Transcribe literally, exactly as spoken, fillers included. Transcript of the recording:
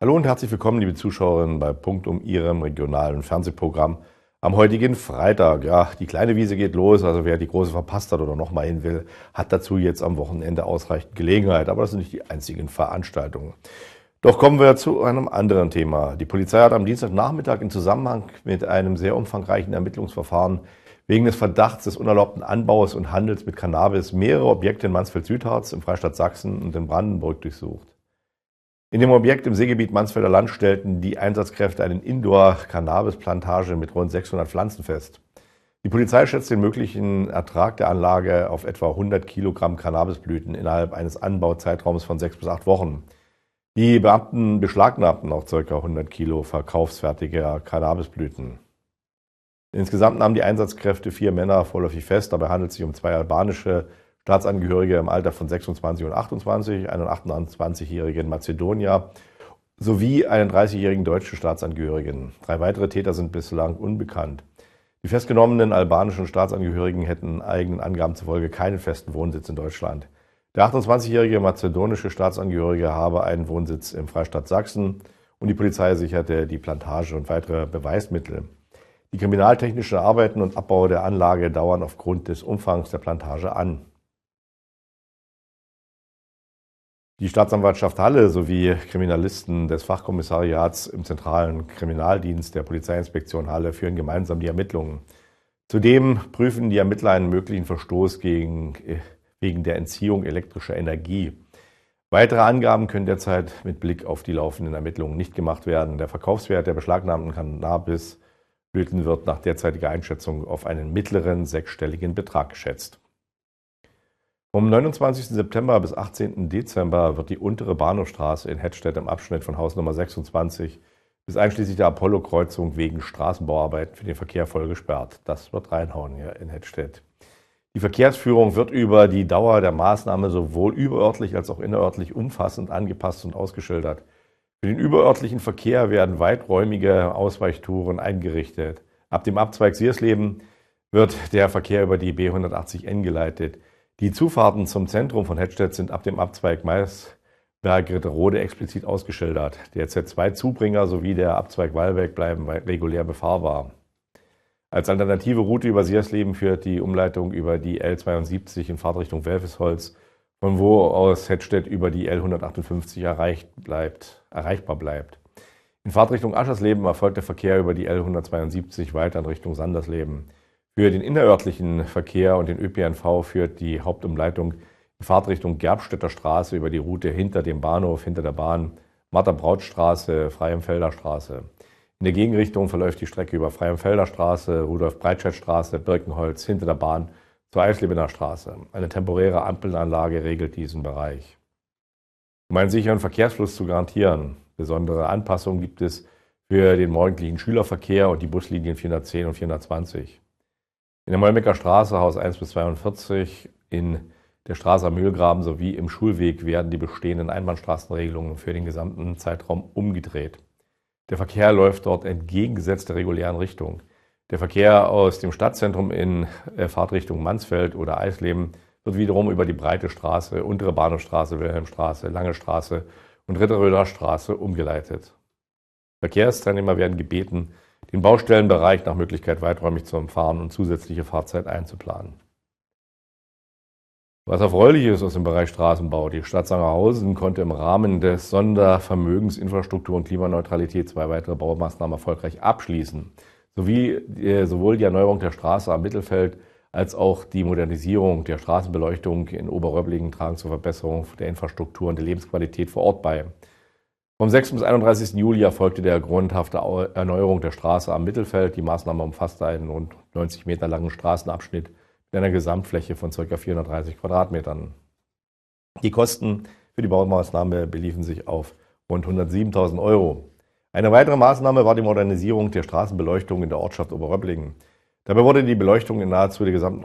Hallo und herzlich willkommen, liebe Zuschauerinnen, bei Punktum, Ihrem regionalen Fernsehprogramm am heutigen Freitag. Ja, die kleine Wiese geht los, also wer die große verpasst hat oder noch mal hin will, hat dazu jetzt am Wochenende ausreichend Gelegenheit. Aber das sind nicht die einzigen Veranstaltungen. Doch kommen wir zu einem anderen Thema. Die Polizei hat am Dienstagnachmittag in Zusammenhang mit einem sehr umfangreichen Ermittlungsverfahren wegen des Verdachts des unerlaubten Anbaus und Handels mit Cannabis mehrere Objekte in Mansfeld-Südharz, im Freistaat Sachsen und in Brandenburg durchsucht. In dem Objekt im Seegebiet Mansfelder Land stellten die Einsatzkräfte eine Indoor-Cannabis-Plantage mit rund sechshundert Pflanzen fest. Die Polizei schätzt den möglichen Ertrag der Anlage auf etwa hundert Kilogramm Cannabisblüten innerhalb eines Anbauzeitraums von sechs bis acht Wochen. Die Beamten beschlagnahmten auch ca. hundert Kilo verkaufsfertiger Cannabisblüten. Insgesamt nahmen die Einsatzkräfte vier Männer vorläufig fest. Dabei handelt es sich um zwei albanische Staatsangehörige im Alter von sechsundzwanzig und achtundzwanzig, einen achtundzwanzigjährigen Mazedonier sowie einen dreißigjährigen deutschen Staatsangehörigen. Drei weitere Täter sind bislang unbekannt. Die festgenommenen albanischen Staatsangehörigen hätten eigenen Angaben zufolge keinen festen Wohnsitz in Deutschland. Der achtundzwanzigjährige mazedonische Staatsangehörige habe einen Wohnsitz im Freistaat Sachsen und die Polizei sicherte die Plantage und weitere Beweismittel. Die kriminaltechnischen Arbeiten und Abbau der Anlage dauern aufgrund des Umfangs der Plantage an. Die Staatsanwaltschaft Halle sowie Kriminalisten des Fachkommissariats im zentralen Kriminaldienst der Polizeiinspektion Halle führen gemeinsam die Ermittlungen. Zudem prüfen die Ermittler einen möglichen Verstoß gegen, wegen der Entziehung elektrischer Energie. Weitere Angaben können derzeit mit Blick auf die laufenden Ermittlungen nicht gemacht werden. Der Verkaufswert der beschlagnahmten Cannabisblüten wird nach derzeitiger Einschätzung auf einen mittleren sechsstelligen Betrag geschätzt. Vom neunundzwanzigsten September bis achtzehnten Dezember wird die untere Bahnhofstraße in Hettstedt im Abschnitt von Hausnummer sechsundzwanzig bis einschließlich der Apollo-Kreuzung wegen Straßenbauarbeiten für den Verkehr voll gesperrt. Das wird reinhauen hier in Hettstedt. Die Verkehrsführung wird über die Dauer der Maßnahme sowohl überörtlich als auch innerörtlich umfassend angepasst und ausgeschildert. Für den überörtlichen Verkehr werden weiträumige Ausweichtouren eingerichtet. Ab dem Abzweig Siersleben wird der Verkehr über die B hundertachtzig N geleitet. Die Zufahrten zum Zentrum von Hettstedt sind ab dem Abzweig Maisberg-Ritterode explizit ausgeschildert. Der Z zwei Zubringer sowie der Abzweig Wallweg bleiben regulär befahrbar. Als alternative Route über Siersleben führt die Umleitung über die L zweiundsiebzig in Fahrtrichtung Welfesholz, von wo aus Hettstedt über die L hundertachtundfünfzig erreicht bleibt, erreichbar bleibt. In Fahrtrichtung Aschersleben erfolgt der Verkehr über die L hundertzweiundsiebzig weiter in Richtung Sandersleben. Für den innerörtlichen Verkehr und den Ö P N V führt die Hauptumleitung in Fahrtrichtung Gerbstädter Straße über die Route hinter dem Bahnhof, hinter der Bahn, Martha-Braut-Straße, Freienfelder Straße. In der Gegenrichtung verläuft die Strecke über Freienfelder Straße, Rudolf-Breitscheid-Straße, Birkenholz, hinter der Bahn zur Eislebener Straße. Eine temporäre Ampelanlage regelt diesen Bereich. Um einen sicheren Verkehrsfluss zu garantieren, besondere Anpassungen gibt es für den morgendlichen Schülerverkehr und die Buslinien vierhundertzehn und vierhundertzwanzig. In der Molmecker Straße, Haus eins bis zweiundvierzig, in der Straße am Mühlgraben sowie im Schulweg werden die bestehenden Einbahnstraßenregelungen für den gesamten Zeitraum umgedreht. Der Verkehr läuft dort entgegengesetzt der regulären Richtung. Der Verkehr aus dem Stadtzentrum in Fahrtrichtung Mansfeld oder Eisleben wird wiederum über die Breite Straße, Untere Bahnhofstraße, Wilhelmstraße, Lange Straße und Ritterröder Straße umgeleitet. Verkehrsteilnehmer werden gebeten, den Baustellenbereich nach Möglichkeit weiträumig zu umfahren und zusätzliche Fahrzeit einzuplanen. Was erfreulich ist aus dem Bereich Straßenbau: Die Stadt Sangerhausen konnte im Rahmen des Sondervermögens Infrastruktur und Klimaneutralität zwei weitere Baumaßnahmen erfolgreich abschließen. Sowie äh, sowohl die Erneuerung der Straße am Mittelfeld als auch die Modernisierung der Straßenbeleuchtung in Oberröblingen tragen zur Verbesserung der Infrastruktur und der Lebensqualität vor Ort bei. Vom sechsten bis einunddreißigsten Juli erfolgte der grundhafte Erneuerung der Straße am Mittelfeld. Die Maßnahme umfasste einen rund neunzig Meter langen Straßenabschnitt mit einer Gesamtfläche von ca. vierhundertdreißig Quadratmetern. Die Kosten für die Baumaßnahme beliefen sich auf rund hundertsiebentausend Euro. Eine weitere Maßnahme war die Modernisierung der Straßenbeleuchtung in der Ortschaft Oberröblingen. Dabei wurde die Beleuchtung in nahezu der gesamten